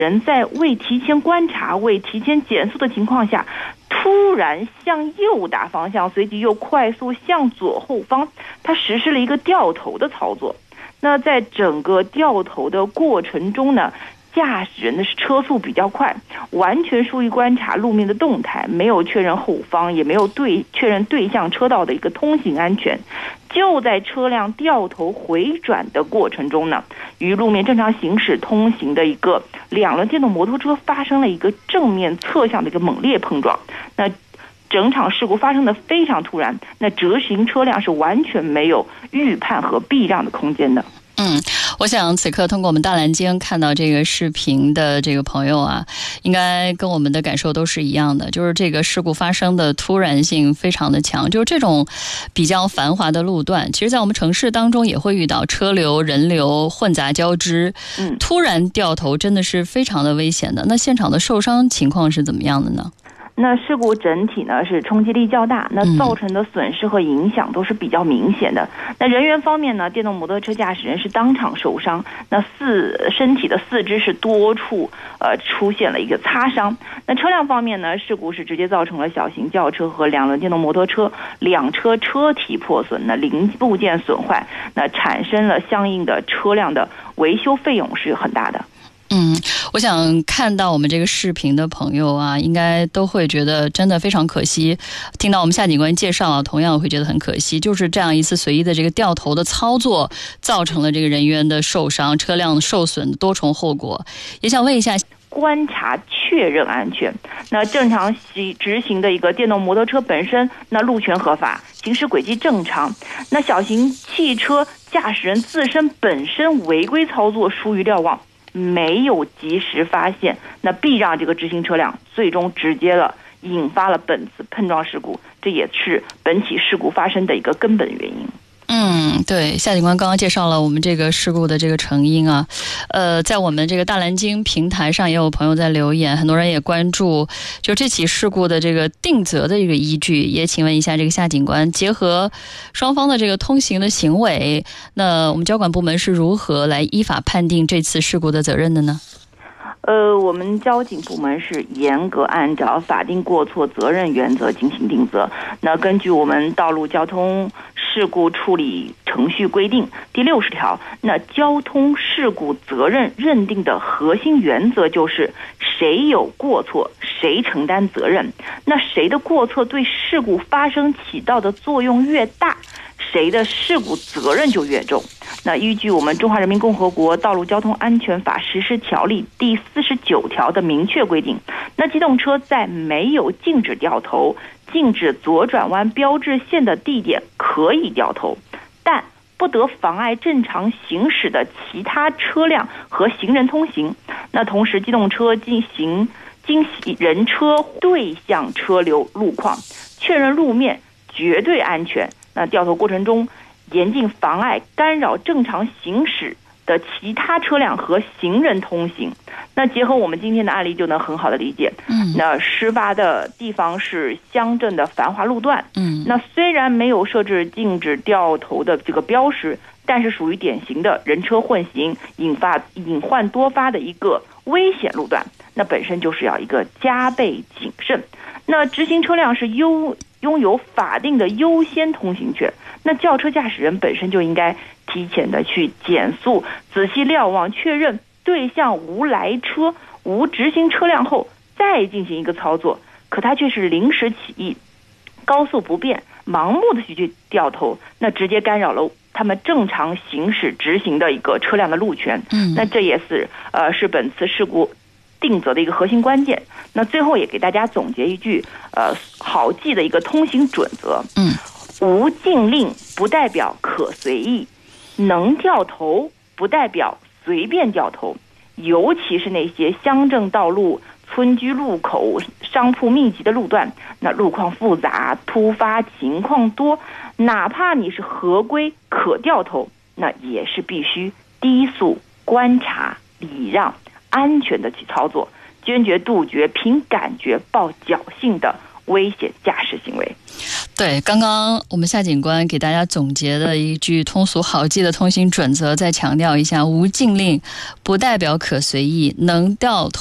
人在未提前观察、未提前减速的情况下，突然向右打方向，随即又快速向左后方，他实施了一个掉头的操作。那在整个掉头的过程中呢，驾驶人的车速比较快，完全疏于观察路面的动态，没有确认后方，也没有确认对向车道的一个通行安全。就在车辆掉头回转的过程中呢，与路面正常行驶通行的一个2轮电动摩托车发生了一个正面侧向的一个猛烈碰撞。那整场事故发生的非常突然，那直行车辆是完全没有预判和避让的空间的。 我想此刻通过我们大蓝鲸看到这个视频的这个朋友啊，应该跟我们的感受都是一样的，就是这个事故发生的突然性非常的强。就是这种比较繁华的路段，其实在我们城市当中也会遇到车流人流混杂交织，突然掉头真的是非常的危险的。那现场的受伤情况是怎么样的呢？ 那事故整体呢是冲击力较大，那造成的损失和影响都是比较明显的。那人员方面呢，电动摩托车驾驶人是当场受伤，那身体的四肢是多处出现了一个擦伤。那车辆方面呢，事故是直接造成了小型轿车和2轮电动摩托车2车车体破损，那零部件损坏，那产生了相应的车辆的维修费用是很大的。 我想看到我们这个视频的朋友啊，应该都会觉得真的非常可惜。听到我们夏警官介绍啊，同样会觉得很可惜，就是这样一次随意的这个掉头的操作，造成了这个人员的受伤、车辆受损的多重后果。也想问一下， 观察确认安全，那正常执行的一个电动摩托车本身，那路权合法，行驶轨迹正常。那小型汽车驾驶人自身本身违规操作疏于瞭望，没有及时发现，那避让这个直行车辆，最终直接引发了本次碰撞事故，这也是本起事故发生的一个根本原因。 对，夏警官刚刚介绍了我们这个事故的这个成因啊，在我们这个大蓝鲸平台上也有朋友在留言，很多人也关注就这起事故的这个定责的一个依据，也请问一下这个夏警官，结合双方的这个通行的行为，那我们交管部门是如何来依法判定这次事故的责任的呢？ 我们交警部门是严格按照法定过错责任原则进行定责。那根据我们道路交通事故处理程序规定第60条，那交通事故责任认定的核心原则就是谁有过错谁承担责任，那谁的过错对事故发生起到的作用越大，谁的事故责任就越重。那依据我们中华人民共和国道路交通安全法实施条例第49条的明确规定，那机动车在没有禁止掉头、禁止左转弯标志线的地点可以掉头，但不得妨碍正常行驶的其他车辆和行人通行。那同时，机动车经人车对向车流路况，确认路面绝对安全。那掉头过程中严禁妨碍干扰正常行驶的其他车辆和行人通行。那结合我们今天的案例就能很好的理解，那事发的地方是乡镇的繁华路段，那虽然没有设置禁止掉头的这个标识，但是属于典型的人车混行、隐患多发的一个危险路段，那本身就是要一个加倍谨慎。那直行车辆是拥有法定的优先通行权，那轿车驾驶人本身就应该提前的去减速，仔细瞭望，确认对向无来车、无直行车辆后再进行一个操作。可他却是临时起意、高速不变、盲目的去掉头，那直接干扰了他们正常行驶直行的一个车辆的路权。那这也是本次事故定责的一个核心关键。那最后也给大家总结一句好记的一个通行准则，无禁令不代表可随意，能掉头不代表随便掉头，尤其是那些乡镇道路、村居路口、商铺密集的路段，那路况复杂、突发情况多，哪怕你是合规可掉头，那也是必须低速观察、礼让、安全的去操作，坚决杜绝凭感觉抱侥幸的危险驾驶行为。 对，刚刚我们夏警官给大家总结的一句通俗好记的通行准则，再强调一下：无禁令不代表可随意，能掉头